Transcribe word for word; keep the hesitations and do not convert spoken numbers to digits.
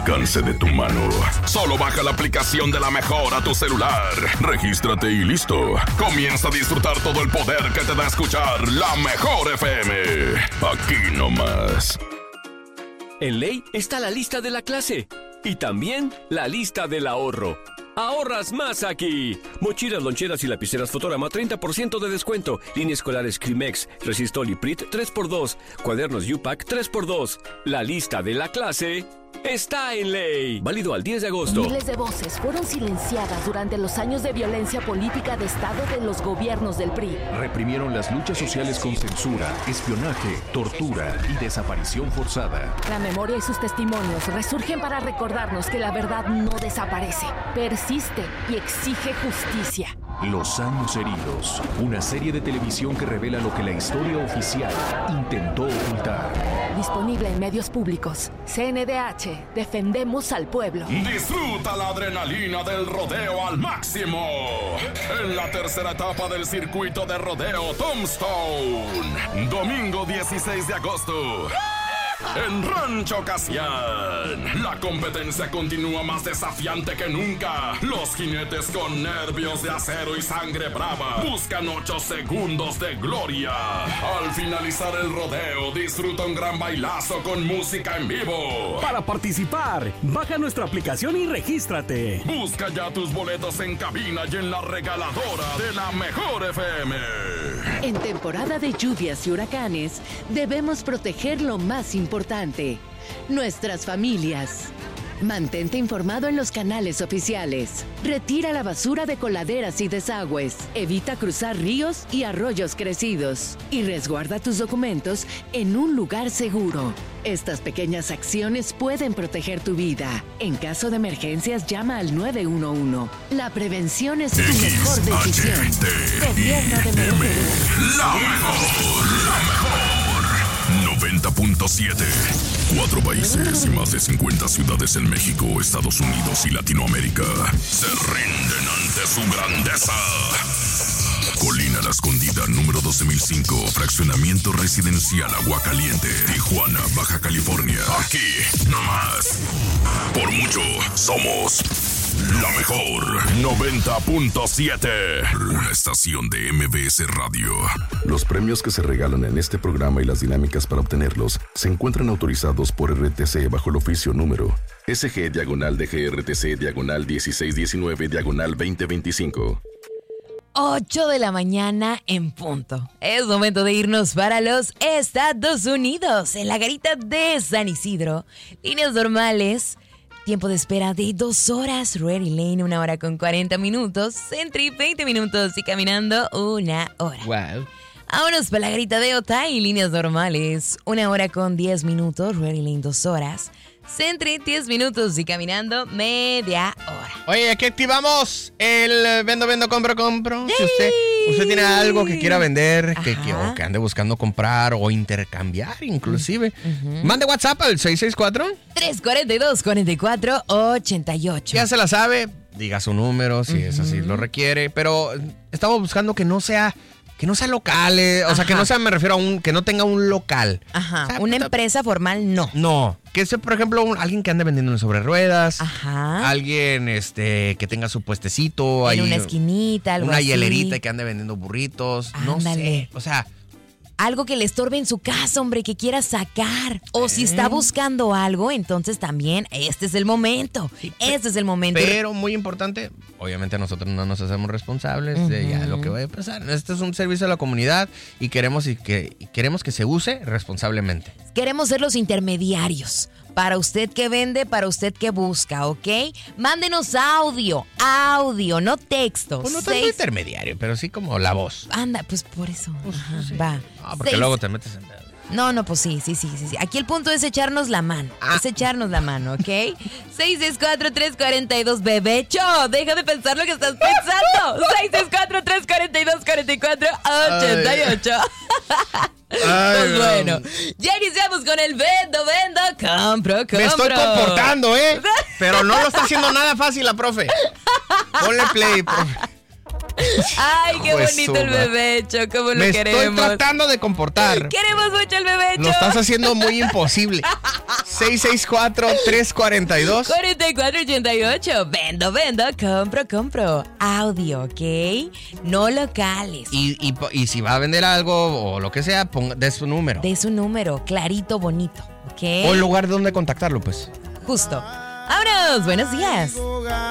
alcance de tu mano. Solo baja la aplicación de La Mejor a tu celular. Regístrate y listo. Comienza a disfrutar todo el poder que te da escuchar La Mejor F M. Aquí nomás. En Ley está la lista de la clase y también la lista del ahorro. ¡Ahorras más aquí! Mochilas, loncheras y lapiceras Fotorama, treinta por ciento de descuento. Línea escolares Crimex, Resistol y Prit, tres por dos. Cuadernos U-Pack, tres por dos. La lista de la clase está en Ley. Válido al diez de agosto. Miles de voces fueron silenciadas durante los años de violencia política de Estado de los gobiernos del P R I. Reprimieron las luchas sociales con censura, espionaje, tortura y desaparición forzada. La memoria y sus testimonios resurgen para recordarnos que la verdad no desaparece, persiste y exige justicia. Los años heridos, una serie de televisión que revela lo que la historia oficial intentó ocultar. Disponible en medios públicos. C N D H, defendemos al pueblo. Disfruta la adrenalina del rodeo al máximo. En la tercera etapa del circuito de rodeo Tombstone. Domingo dieciséis de agosto. En Rancho Casián, la competencia continúa más desafiante que nunca. Los jinetes con nervios de acero y sangre brava buscan ocho segundos de gloria. Al finalizar el rodeo, disfruta un gran bailazo con música en vivo. Para participar, baja nuestra aplicación y regístrate. Busca ya tus boletos en cabina y en la regaladora de La Mejor F M. En temporada de lluvias y huracanes, debemos proteger lo más importante, nuestras familias. Mantente informado en los canales oficiales. Retira la basura de coladeras y desagües. Evita cruzar ríos y arroyos crecidos. Y resguarda tus documentos en un lugar seguro. Estas pequeñas acciones pueden proteger tu vida. En caso de emergencias, llama al nueve uno uno. La prevención es tu mejor decisión. Gobierno de México. La mejor, la mejor. noventa punto siete. Cuatro países y más de cincuenta ciudades en México, Estados Unidos y Latinoamérica se rinden ante su grandeza. Colina La Escondida, número doce mil cinco, fraccionamiento residencial Aguacaliente, Tijuana, Baja California. Aquí, nomás. Por mucho, somos la mejor. noventa punto siete. Una estación de M B S Radio. Los premios que se regalan en este programa y las dinámicas para obtenerlos se encuentran autorizados por R T C bajo el oficio número S G diagonal D G R T C diagonal dieciséis diecinueve diagonal veinte veinticinco. ocho de la mañana en punto. Es momento de irnos para los Estados Unidos. En la garita de San Isidro, líneas normales, tiempo de espera de dos horas. Ready Lane, una hora con cuarenta minutos. Sentry, veinte minutos. Y caminando, una hora. Wow. Vámonos para la garita de Otay, líneas normales, una hora con diez minutos. Ready Lane, dos horas. Sentry, diez minutos y caminando media hora. Oye, aquí activamos el vendo, vendo, compro, compro. Si usted, usted tiene algo que quiera vender, que, que, o que ande buscando comprar o intercambiar inclusive, uh-huh. Mande WhatsApp al seis seis cuatro tres cuatro dos, cuatro cuatro ocho ocho. Ya se la sabe, diga su número si uh-huh. es así lo requiere, pero estamos buscando que no sea... Que no sea local, eh, o Ajá. sea, que no sea, me refiero a un, que no tenga un local. Ajá, o sea, una empresa formal, no. No, que sea, por ejemplo, un, alguien que ande vendiendo sobre ruedas. Ajá. Alguien este, que tenga su puestecito. En ahí, una esquinita, algo una así. hielerita que ande vendiendo burritos. Ándale. No sé, o sea... Algo que le estorbe en su casa, hombre, que quiera sacar. O ¿Eh? Si está buscando algo, entonces también este es el momento. Sí, este es el momento. Pero muy importante, obviamente nosotros no nos hacemos responsables uh-huh. de ya lo que vaya a pasar. Este es un servicio a la comunidad y queremos, y que, y queremos que se use responsablemente. Queremos ser los intermediarios. Para usted que vende, para usted que busca, ¿ok? Mándenos audio, audio, no textos. Pues no tanto Seis... intermediario, pero sí como la voz. Anda, pues por eso. Pues, Ajá, sí. Va. No, porque Seis... luego te metes en... No, no, pues sí, sí, sí, sí, sí. Aquí el punto es echarnos la mano. Ah. Es echarnos la mano, ¿ok? seis seis cuatro, tres cuatro dos, bebecho. Deja de pensar lo que estás pensando. seis seis cuatro, tres cuatro dos, cuatro cuatro ocho ocho. Ay, pues bueno, ya iniciamos con el vendo, vendo, compro, compro. Me estoy comportando, ¿eh? Pero no lo está haciendo nada fácil la profe. Ponle play, profe. Ay, qué pues bonito el bebecho, cómo lo Me queremos. Me estoy tratando de comportar. Queremos mucho el bebecho. Lo estás haciendo muy imposible. seis seis cuatro, tres cuatro dos. cuarenta y cuatro ochenta y ocho. Vendo, vendo, compro, compro. Audio, ¿ok? No locales. Y, y, y si va a vender algo o lo que sea, ponga, de su número. De su número, clarito, bonito, ¿ok? O el lugar donde contactarlo, pues. Justo. ¡Vámonos! ¡Buenos días!